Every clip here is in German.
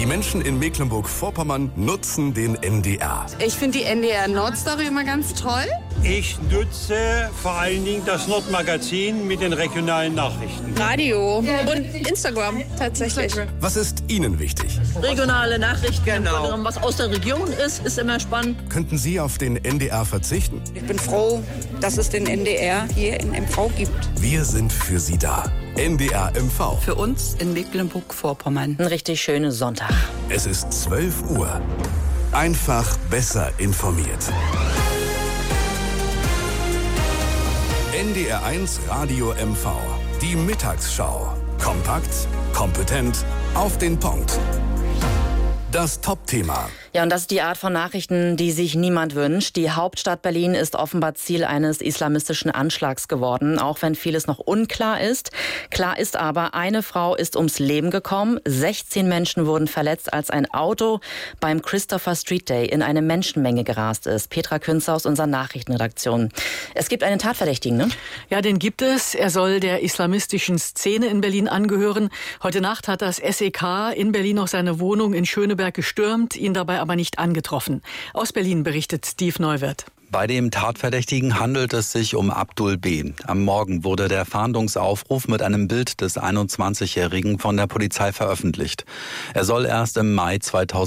Die Menschen in Mecklenburg-Vorpommern nutzen den NDR. Ich finde die NDR Nordstory immer ganz toll. Ich nutze vor allen Dingen das Nordmagazin mit den regionalen Nachrichten. Radio und Instagram tatsächlich. Was ist Ihnen wichtig? Regionale Nachrichten, genau. Was aus der Region ist immer spannend. Könnten Sie auf den NDR verzichten? Ich bin froh, dass es den NDR hier in MV gibt. Wir sind für Sie da. NDR MV. Für uns in Mecklenburg-Vorpommern. Ein richtig schöner Sonntag. Es ist 12 Uhr. Einfach besser informiert. NDR 1 Radio MV. Die Mittagsschau. Kompakt, kompetent, auf den Punkt. Das Top-Thema. Ja, und das ist die Art von Nachrichten, die sich niemand wünscht. Die Hauptstadt Berlin ist offenbar Ziel eines islamistischen Anschlags geworden, auch wenn vieles noch unklar ist. Klar ist aber, eine Frau ist ums Leben gekommen, 16 Menschen wurden verletzt, als ein Auto beim Christopher Street Day in eine Menschenmenge gerast ist. Petra Künzer aus unserer Nachrichtenredaktion. Es gibt einen Tatverdächtigen, ne? Ja, den gibt es. Er soll der islamistischen Szene in Berlin angehören. Heute Nacht hat das SEK in Berlin auch seine Wohnung in Schöneberg gestürmt, ihn dabei aber nicht angetroffen. Aus Berlin berichtet Steve Neuwirth. Bei dem Tatverdächtigen handelt es sich um Abdul B. Am Morgen wurde der Fahndungsaufruf mit einem Bild des 21-Jährigen von der Polizei veröffentlicht. Er soll erst im Mai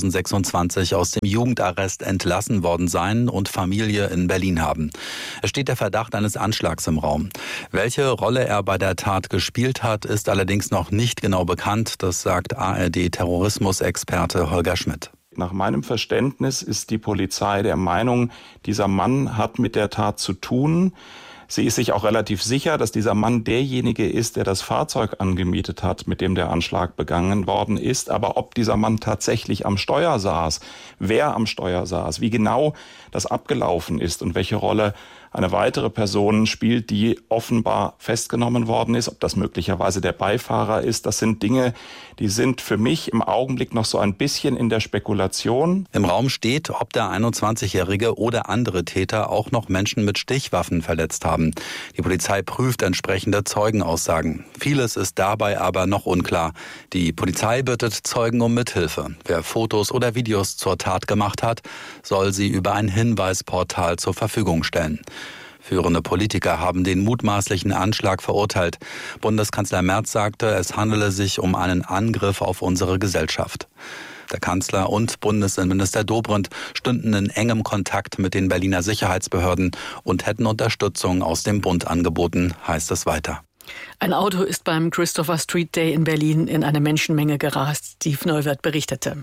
2026 aus dem Jugendarrest entlassen worden sein und Familie in Berlin haben. Es steht der Verdacht eines Anschlags im Raum. Welche Rolle er bei der Tat gespielt hat, ist allerdings noch nicht genau bekannt. Das sagt ARD-Terrorismusexperte Holger Schmidt. Nach meinem Verständnis ist die Polizei der Meinung, dieser Mann hat mit der Tat zu tun. Sie ist sich auch relativ sicher, dass dieser Mann derjenige ist, der das Fahrzeug angemietet hat, mit dem der Anschlag begangen worden ist. Aber ob dieser Mann tatsächlich am Steuer saß, wer am Steuer saß, wie genau das abgelaufen ist und welche Rolle eine weitere Person spielt, die offenbar festgenommen worden ist, ob das möglicherweise der Beifahrer ist, das sind Dinge, die sind für mich im Augenblick noch so ein bisschen in der Spekulation. Im Raum steht, ob der 21-Jährige oder andere Täter auch noch Menschen mit Stichwaffen verletzt haben. Die Polizei prüft entsprechende Zeugenaussagen. Vieles ist dabei aber noch unklar. Die Polizei bittet Zeugen um Mithilfe. Wer Fotos oder Videos zur Tat gemacht hat, soll sie über ein Hinweisportal zur Verfügung stellen. Führende Politiker haben den mutmaßlichen Anschlag verurteilt. Bundeskanzler Merz sagte, es handele sich um einen Angriff auf unsere Gesellschaft. Der Kanzler und Bundesinnenminister Dobrindt stünden in engem Kontakt mit den Berliner Sicherheitsbehörden und hätten Unterstützung aus dem Bund angeboten, heißt es weiter. Ein Auto ist beim Christopher Street Day in Berlin in eine Menschenmenge gerast. Steve Neuwirth berichtete.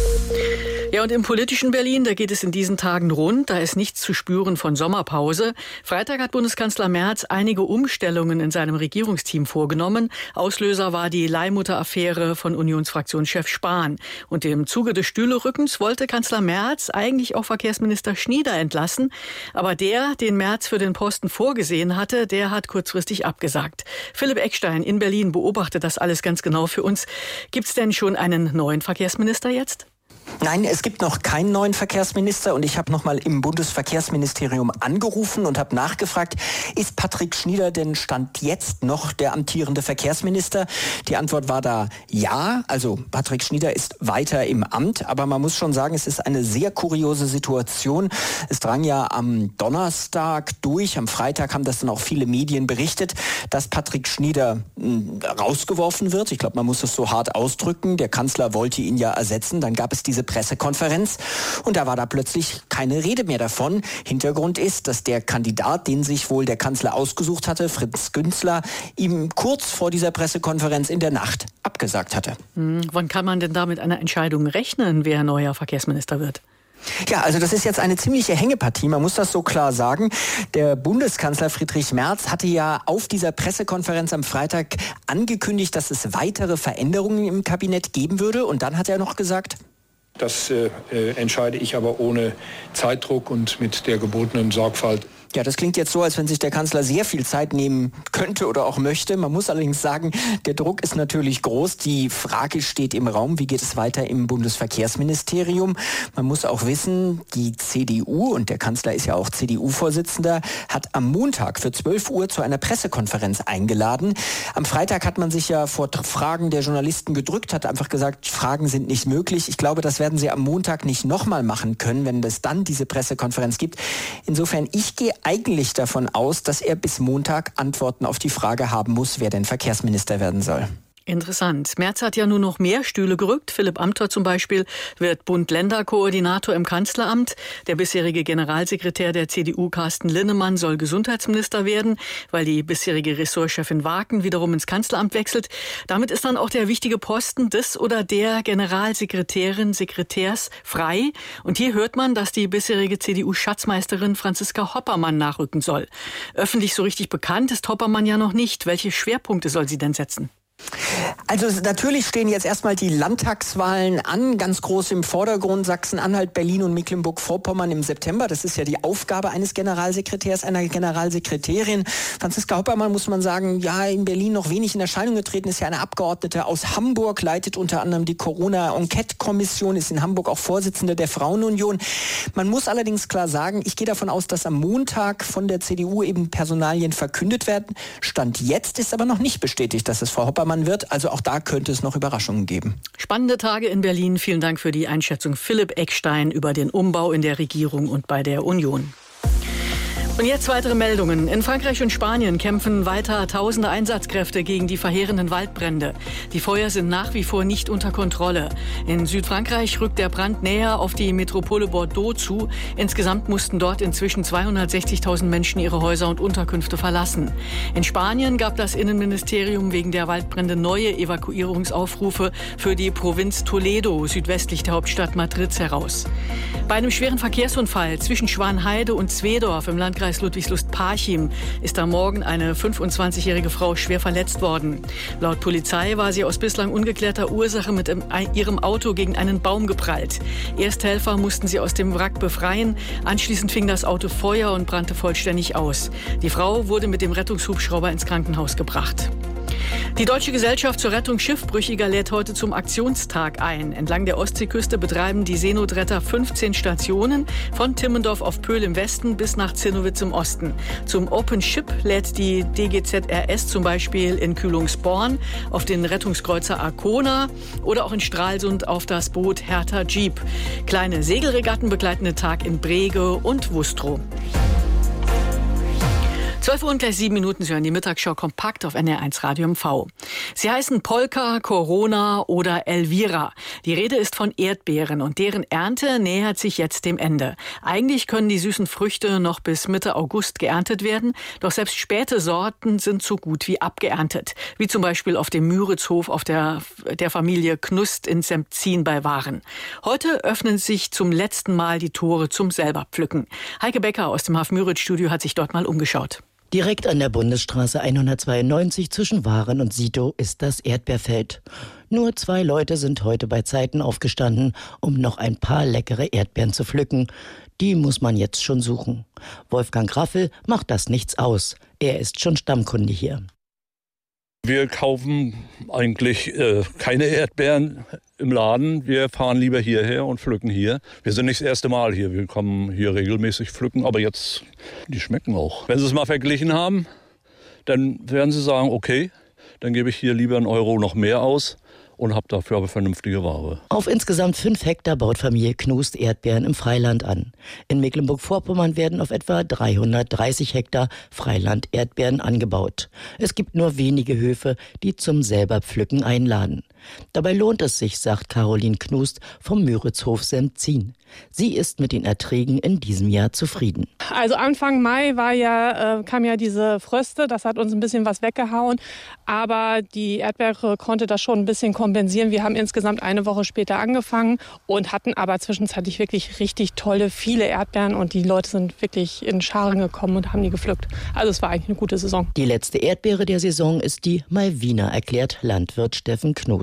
Ja, und im politischen Berlin, da geht es in diesen Tagen rund. Da ist nichts zu spüren von Sommerpause. Freitag hat Bundeskanzler Merz einige Umstellungen in seinem Regierungsteam vorgenommen. Auslöser war die Leihmutter-Affäre von Unionsfraktionschef Spahn. Und im Zuge des Stühlerückens wollte Kanzler Merz eigentlich auch Verkehrsminister Schnieder entlassen. Aber der, den Merz für den Posten vorgesehen hatte, der hat kurzfristig abgesagt. Philipp Eckstein in Berlin beobachtet das alles ganz genau für uns. Gibt's denn schon einen neuen Verkehrsminister jetzt? Nein, es gibt noch keinen neuen Verkehrsminister und ich habe nochmal im Bundesverkehrsministerium angerufen und habe nachgefragt, ist Patrick Schnieder denn Stand jetzt noch der amtierende Verkehrsminister? Die Antwort war da ja, also Patrick Schnieder ist weiter im Amt, aber man muss schon sagen, es ist eine sehr kuriose Situation. Es drang ja am Donnerstag durch, am Freitag haben das dann auch viele Medien berichtet, dass Patrick Schnieder rausgeworfen wird. Ich glaube, man muss es so hart ausdrücken. Der Kanzler wollte ihn ja ersetzen, dann gab es diese Pressekonferenz und da war da plötzlich keine Rede mehr davon. Hintergrund ist, dass der Kandidat, den sich wohl der Kanzler ausgesucht hatte, Fritz Günzler, ihm kurz vor dieser Pressekonferenz in der Nacht abgesagt hatte. Wann kann man denn da mit einer Entscheidung rechnen, wer neuer Verkehrsminister wird? Ja, also das ist jetzt eine ziemliche Hängepartie, man muss das so klar sagen. Der Bundeskanzler Friedrich Merz hatte ja auf dieser Pressekonferenz am Freitag angekündigt, dass es weitere Veränderungen im Kabinett geben würde und dann hat er noch gesagt: Das entscheide ich aber ohne Zeitdruck und mit der gebotenen Sorgfalt. Ja, das klingt jetzt so, als wenn sich der Kanzler sehr viel Zeit nehmen könnte oder auch möchte. Man muss allerdings sagen, der Druck ist natürlich groß. Die Frage steht im Raum, wie geht es weiter im Bundesverkehrsministerium? Man muss auch wissen, die CDU, und der Kanzler ist ja auch CDU-Vorsitzender, hat am Montag für 12 Uhr zu einer Pressekonferenz eingeladen. Am Freitag hat man sich ja vor Fragen der Journalisten gedrückt, hat einfach gesagt, Fragen sind nicht möglich. Ich glaube, das werden sie am Montag nicht nochmal machen können, wenn es dann diese Pressekonferenz gibt. Insofern, ich gehe eigentlich davon aus, dass er bis Montag Antworten auf die Frage haben muss, wer denn Verkehrsminister werden soll. Interessant. Merz hat ja nur noch mehr Stühle gerückt. Philipp Amthor zum Beispiel wird Bund-Länder-Koordinator im Kanzleramt. Der bisherige Generalsekretär der CDU, Carsten Linnemann, soll Gesundheitsminister werden, weil die bisherige Ressortchefin Waken wiederum ins Kanzleramt wechselt. Damit ist dann auch der wichtige Posten des oder der Generalsekretärin, Sekretärs frei. Und hier hört man, dass die bisherige CDU-Schatzmeisterin Franziska Hoppermann nachrücken soll. Öffentlich so richtig bekannt ist Hoppermann ja noch nicht. Welche Schwerpunkte soll sie denn setzen? Also natürlich stehen jetzt erstmal die Landtagswahlen an, ganz groß im Vordergrund, Sachsen-Anhalt, Berlin und Mecklenburg-Vorpommern im September. Das ist ja die Aufgabe eines Generalsekretärs, einer Generalsekretärin. Franziska Hoppermann, muss man sagen, ja, in Berlin noch wenig in Erscheinung getreten, ist ja eine Abgeordnete aus Hamburg, leitet unter anderem die Corona-Enquete-Kommission, ist in Hamburg auch Vorsitzende der Frauenunion. Man muss allerdings klar sagen, ich gehe davon aus, dass am Montag von der CDU eben Personalien verkündet werden. Stand jetzt ist aber noch nicht bestätigt, dass es Frau Hoppermann wird. Also auch da könnte es noch Überraschungen geben. Spannende Tage in Berlin. Vielen Dank für die Einschätzung Philipp Eckstein über den Umbau in der Regierung und bei der Union. Und jetzt weitere Meldungen. In Frankreich und Spanien kämpfen weiter tausende Einsatzkräfte gegen die verheerenden Waldbrände. Die Feuer sind nach wie vor nicht unter Kontrolle. In Südfrankreich rückt der Brand näher auf die Metropole Bordeaux zu. Insgesamt mussten dort inzwischen 260.000 Menschen ihre Häuser und Unterkünfte verlassen. In Spanien gab das Innenministerium wegen der Waldbrände neue Evakuierungsaufrufe für die Provinz Toledo, südwestlich der Hauptstadt Madrids, heraus. Bei einem schweren Verkehrsunfall zwischen Schwanheide und Zwedorf im Landkreis Ludwigslust-Parchim ist am Morgen eine 25-jährige Frau schwer verletzt worden. Laut Polizei war sie aus bislang ungeklärter Ursache mit ihrem Auto gegen einen Baum geprallt. Ersthelfer mussten sie aus dem Wrack befreien. Anschließend fing das Auto Feuer und brannte vollständig aus. Die Frau wurde mit dem Rettungshubschrauber ins Krankenhaus gebracht. Die Deutsche Gesellschaft zur Rettung Schiffbrüchiger lädt heute zum Aktionstag ein. Entlang der Ostseeküste betreiben die Seenotretter 15 Stationen von Timmendorf auf Pöhl im Westen bis nach Zinnowitz im Osten. Zum Open Ship lädt die DGZRS zum Beispiel in Kühlungsborn auf den Rettungskreuzer Arkona oder auch in Stralsund auf das Boot Hertha Jeep. Kleine Segelregatten begleiten den Tag in Brege und Wustrow. 12 Uhr und gleich 7 Minuten. Sie hören die Mittagsschau kompakt auf NR1 Radio MV. Sie heißen Polka, Corona oder Elvira. Die Rede ist von Erdbeeren und deren Ernte nähert sich jetzt dem Ende. Eigentlich können die süßen Früchte noch bis Mitte August geerntet werden, doch selbst späte Sorten sind so gut wie abgeerntet. Wie zum Beispiel auf dem Müritzhof auf der Familie Knust in Sempzin bei Waren. Heute öffnen sich zum letzten Mal die Tore zum Selberpflücken. Heike Becker aus dem Haf-Müritz-Studio hat sich dort mal umgeschaut. Direkt an der Bundesstraße 192 zwischen Waren und Sito ist das Erdbeerfeld. Nur 2 Leute sind heute bei Zeiten aufgestanden, um noch ein paar leckere Erdbeeren zu pflücken. Die muss man jetzt schon suchen. Wolfgang Raffel macht das nichts aus. Er ist schon Stammkunde hier. Wir kaufen eigentlich keine Erdbeeren im Laden. Wir fahren lieber hierher und pflücken hier. Wir sind nicht das erste Mal hier. Wir kommen hier regelmäßig pflücken, aber jetzt, die schmecken auch. Wenn Sie es mal verglichen haben, dann werden Sie sagen, okay, dann gebe ich hier lieber einen Euro noch mehr aus und habe dafür aber vernünftige Ware. Auf insgesamt 5 Hektar baut Familie Knust Erdbeeren im Freiland an. In Mecklenburg-Vorpommern werden auf etwa 330 Hektar Freiland Erdbeeren angebaut. Es gibt nur wenige Höfe, die zum Selberpflücken einladen. Dabei lohnt es sich, sagt Caroline Knust vom Müritzhof Sempzin. Sie ist mit den Erträgen in diesem Jahr zufrieden. Also Anfang Mai kam ja diese Fröste, das hat uns ein bisschen was weggehauen. Aber die Erdbeere konnte das schon ein bisschen kompensieren. Wir haben insgesamt eine Woche später angefangen und hatten aber zwischenzeitlich wirklich richtig tolle, viele Erdbeeren. Und die Leute sind wirklich in Scharen gekommen und haben die gepflückt. Also es war eigentlich eine gute Saison. Die letzte Erdbeere der Saison ist die Malvina, erklärt Landwirt Steffen Knust.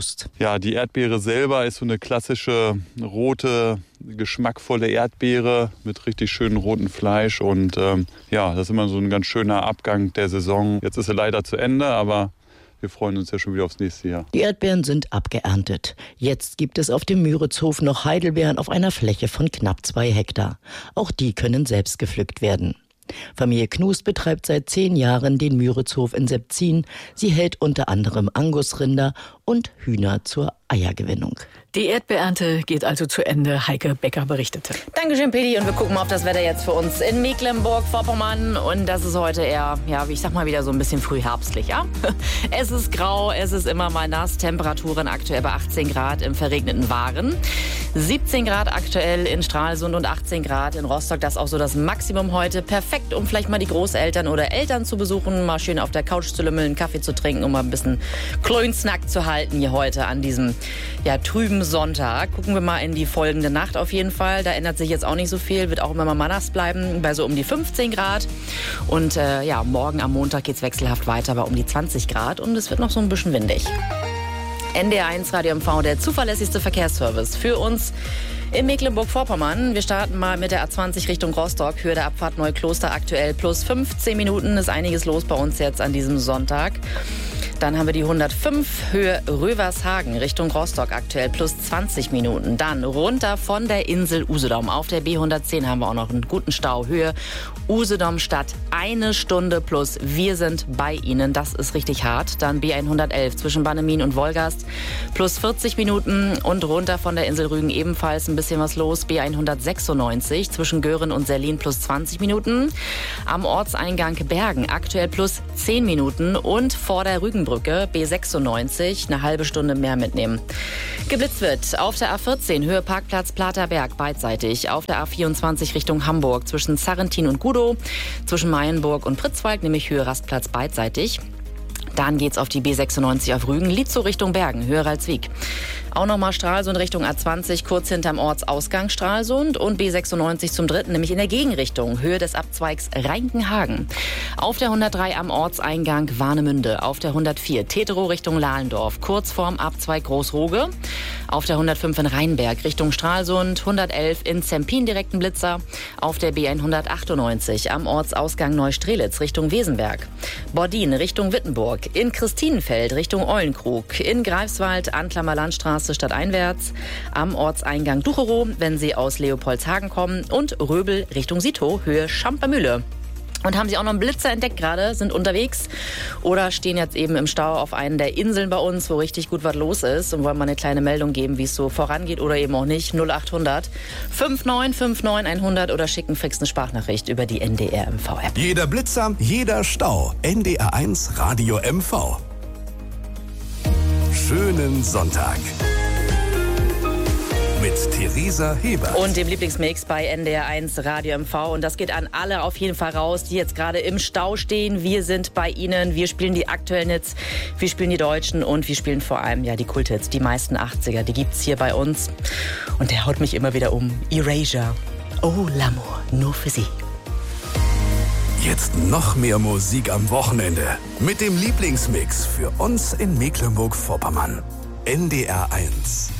Knust. Ja, die Erdbeere selber ist so eine klassische rote, geschmackvolle Erdbeere mit richtig schönem rotem Fleisch. Und das ist immer so ein ganz schöner Abgang der Saison. Jetzt ist sie leider zu Ende, aber wir freuen uns ja schon wieder aufs nächste Jahr. Die Erdbeeren sind abgeerntet. Jetzt gibt es auf dem Müritzhof noch Heidelbeeren auf einer Fläche von knapp 2 Hektar. Auch die können selbst gepflückt werden. Familie Knust betreibt seit 10 Jahren den Müritzhof in Sebzin. Sie hält unter anderem Angusrinder und Hühner zur Eiergewinnung. Die Erdbeerernte geht also zu Ende. Heike Becker berichtete. Dankeschön, Pedi. Und wir gucken mal auf das Wetter jetzt für uns in Mecklenburg-Vorpommern. Und das ist heute eher, ich sag mal wieder so ein bisschen frühherbstlich, ja? Es ist grau, es ist immer mal nass. Temperaturen aktuell bei 18 Grad im verregneten Waren. 17 Grad aktuell in Stralsund und 18 Grad in Rostock. Das ist auch so das Maximum heute. Perfekt, um vielleicht mal die Großeltern oder Eltern zu besuchen, mal schön auf der Couch zu lümmeln, Kaffee zu trinken, um mal ein bisschen kleinen Snack zu halten hier heute an diesem trüben Sonntag. Gucken wir mal in die folgende Nacht auf jeden Fall. Da ändert sich jetzt auch nicht so viel, wird auch immer mal nass bleiben, bei so um die 15 Grad. Und morgen am Montag geht es wechselhaft weiter bei um die 20 Grad und es wird noch so ein bisschen windig. NDR1 Radio MV, der zuverlässigste Verkehrsservice für uns in Mecklenburg-Vorpommern. Wir starten mal mit der A20 Richtung Rostock. Höhe der Abfahrt Neukloster aktuell plus 15 Minuten. Ist einiges los bei uns jetzt an diesem Sonntag. Dann haben wir die 105 Höhe Rövershagen Richtung Rostock aktuell plus 20 Minuten. Dann runter von der Insel Usedom. Auf der B110 haben wir auch noch einen guten Stau. Höhe Usedom Stadt 1 Stunde plus. Wir sind bei Ihnen. Das ist richtig hart. Dann B111 zwischen Bannemin und Wolgast plus 40 Minuten. Und runter von der Insel Rügen ebenfalls ein bisschen was los. B196 zwischen Göhren und Serlin plus 20 Minuten. Am Ortseingang Bergen aktuell plus 10 Minuten. Und vor der Rügenbrücke B96 eine halbe Stunde mehr mitnehmen. Geblitzt wird auf der A14 Höhe Parkplatz Platerberg beidseitig. Auf der A24 Richtung Hamburg zwischen Zarrentin und Gudow. Zwischen Mayenburg und Pritzwalk, nämlich Höhe Rastplatz beidseitig. Dann geht's auf die B96 auf Rügen, Lietzow Richtung Bergen, Höhe Ralswiek. Auch nochmal Stralsund Richtung A20, kurz hinterm Ortsausgang Stralsund und B96 zum dritten, nämlich in der Gegenrichtung, Höhe des Abzweigs Reinkenhagen. Auf der 103 am Ortseingang Warnemünde, auf der 104 Teterow Richtung Lahlendorf, kurz vorm Abzweig Großroge. Auf der 105 in Rheinberg Richtung Stralsund, 111 in Zempin direkten Blitzer. Auf der B198 am Ortsausgang Neustrelitz Richtung Wesenberg. Bordin Richtung Wittenburg, in Christinenfeld Richtung Eulenkrug, in Greifswald Antlammer Landstraße stadteinwärts, am Ortseingang Ducherow, wenn Sie aus Leopoldshagen kommen, und Röbel Richtung Sito, Höhe Schampermühle. Und haben Sie auch noch einen Blitzer entdeckt gerade, sind unterwegs oder stehen jetzt eben im Stau auf einen der Inseln bei uns, wo richtig gut was los ist und wollen mal eine kleine Meldung geben, wie es so vorangeht oder eben auch nicht. 0800 5959 100 oder schicken fix eine Sprachnachricht über die NDR MV-App. Jeder Blitzer, jeder Stau. NDR1 Radio MV. Schönen Sonntag. Mit Theresa Heber. Und dem Lieblingsmix bei NDR1 Radio MV. Und das geht an alle auf jeden Fall raus, die jetzt gerade im Stau stehen. Wir sind bei Ihnen. Wir spielen die aktuellen Hits, wir spielen die Deutschen und wir spielen vor allem die Kulthits, die meisten 80er. Die gibt's hier bei uns. Und der haut mich immer wieder um. Erasure. Oh, l'amour. Nur für Sie. Jetzt noch mehr Musik am Wochenende. Mit dem Lieblingsmix für uns in Mecklenburg-Vorpommern. NDR1.